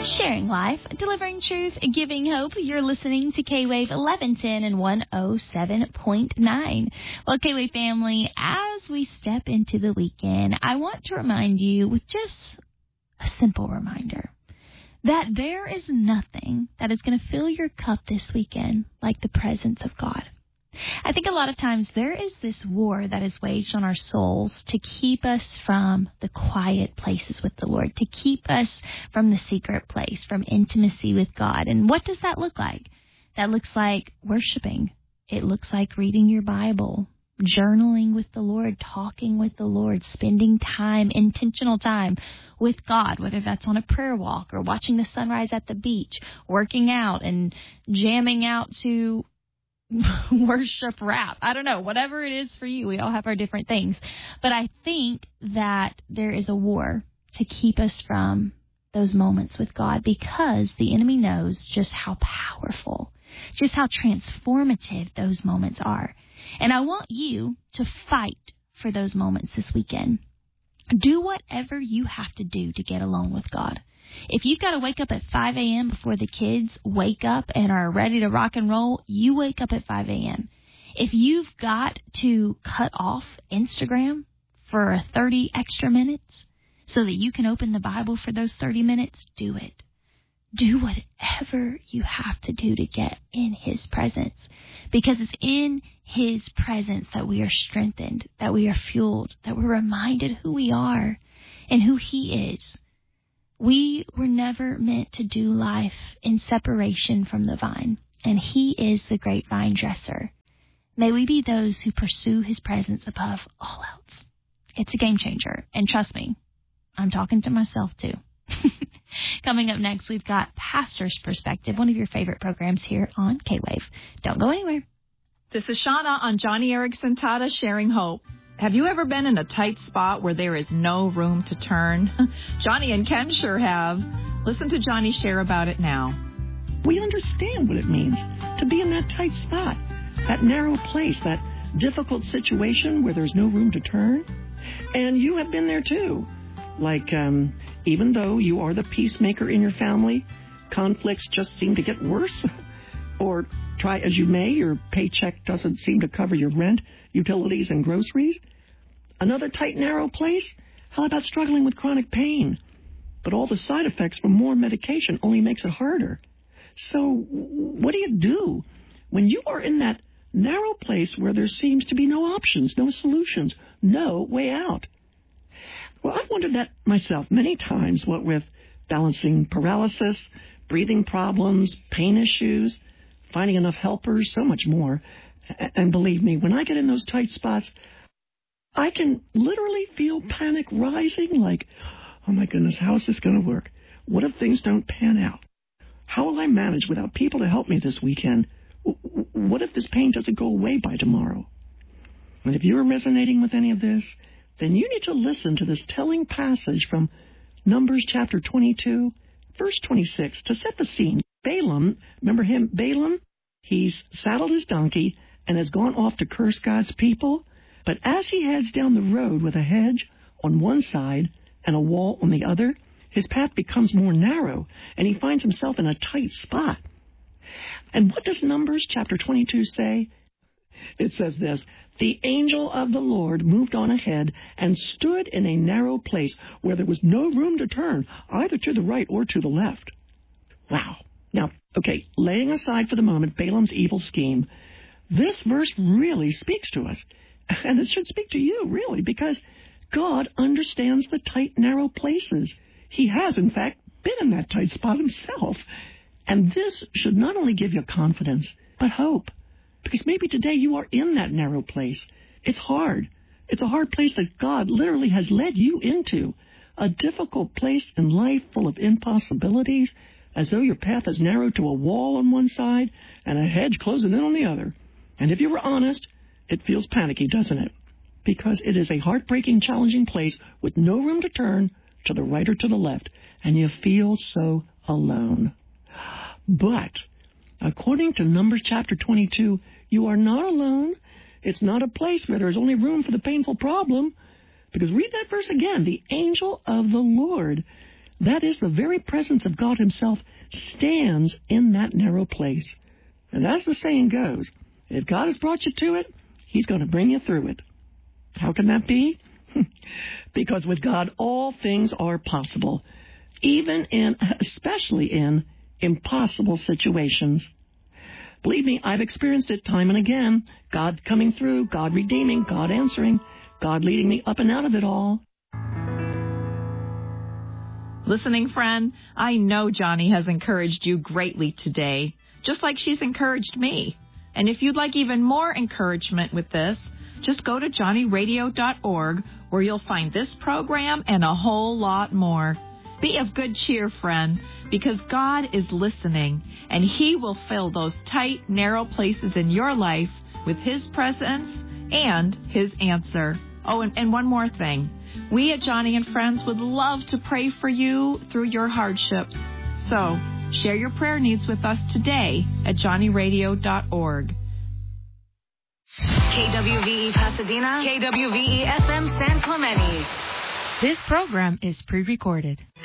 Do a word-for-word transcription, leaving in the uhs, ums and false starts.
Sharing life, delivering truth, giving hope. You're listening to K-Wave eleven ten and one oh seven point nine. Well, K-Wave family, as we step into the weekend, I want to remind you with just a simple reminder that there is nothing that is going to fill your cup this weekend like the presence of God. I think a lot of times there is this war that is waged on our souls to keep us from the quiet places with the Lord, to keep us from the secret place, from intimacy with God. And what does that look like? That looks like worshiping. It looks like reading your Bible, journaling with the Lord, talking with the Lord, spending time, intentional time with God, whether that's on a prayer walk or watching the sunrise at the beach, working out and jamming out to worship rap. I don't know, whatever it is for you. We all have our different things. But I think that there is a war to keep us from those moments with God because the enemy knows just how powerful, just how transformative those moments are. And I want you to fight for those moments this weekend. Do whatever you have to do to get alone with God. If you've got to wake up at five a.m. before the kids wake up and are ready to rock and roll, you wake up at five a.m. If you've got to cut off Instagram for thirty extra minutes so that you can open the Bible for those thirty minutes, do it. Do whatever you have to do to get in His presence, because it's in His presence that we are strengthened, that we are fueled, that we're reminded who we are and who He is. We were never meant to do life in separation from the vine, and He is the great vine dresser. May we be those who pursue His presence above all else. It's a game changer, and trust me, I'm talking to myself too. Coming up next, we've got Pastor's Perspective, one of your favorite programs here on K-Wave. Don't go anywhere. This is Shauna on Johnny Erickson Tata Sharing Hope. Have you ever been in a tight spot where there is no room to turn? Johnny and Ken sure have. Listen to Johnny share about it now. We understand what it means to be in that tight spot, that narrow place, that difficult situation where there's no room to turn. And you have been there too. Like, um, even though you are the peacemaker in your family, conflicts just seem to get worse. Or try as you may, your paycheck doesn't seem to cover your rent, utilities, and groceries. Another tight, narrow place? How about struggling with chronic pain? But all the side effects from more medication only makes it harder. So what do you do when you are in that narrow place where there seems to be no options, no solutions, no way out? Well, I've wondered that myself many times, what with balancing paralysis, breathing problems, pain issues, finding enough helpers, so much more. And believe me, when I get in those tight spots, I can literally feel panic rising, like, oh my goodness, how is this going to work? What if things don't pan out? How will I manage without people to help me this weekend? What if this pain doesn't go away by tomorrow? And if you're resonating with any of this, then you need to listen to this telling passage from Numbers chapter twenty-two, verse twenty-six, to set the scene. Balaam, remember him, Balaam? He's saddled his donkey and has gone off to curse God's people. But as he heads down the road with a hedge on one side and a wall on the other, his path becomes more narrow, and he finds himself in a tight spot. And what does Numbers chapter twenty-two say? It says this: the angel of the Lord moved on ahead and stood in a narrow place where there was no room to turn, either to the right or to the left. Wow. Now, okay, laying aside for the moment Balaam's evil scheme, this verse really speaks to us. And it should speak to you, really, because God understands the tight, narrow places. He has, in fact, been in that tight spot himself. And this should not only give you confidence, but hope. Because maybe today you are in that narrow place. It's hard. It's a hard place that God literally has led you into. A difficult place in life full of impossibilities, as though your path is narrowed to a wall on one side and a hedge closing in on the other. And if you were honest, it feels panicky, doesn't it? Because it is a heartbreaking, challenging place with no room to turn to the right or to the left, and you feel so alone. But according to Numbers chapter twenty-two, you are not alone. It's not a place where there's only room for the painful problem. Because read that verse again. The angel of the Lord That is, the very presence of God himself stands in that narrow place. And as the saying goes, if God has brought you to it, he's going to bring you through it. How can that be? Because with God, all things are possible, even in, especially in, impossible situations. Believe me, I've experienced it time and again. God coming through, God redeeming, God answering, God leading me up and out of it all. Listening friend, I know Johnny has encouraged you greatly today, just like she's encouraged me. And if you'd like even more encouragement with this, just go to johnny radio dot org, where you'll find this program and a whole lot more. Be of good cheer, friend, because God is listening, and he will fill those tight, narrow places in your life with his presence and his answer. Oh, and, and one more thing. We at Johnny and Friends would love to pray for you through your hardships. So, share your prayer needs with us today at johnny radio dot org. K W V E Pasadena, K W V E F M San Clemente. This program is pre-recorded.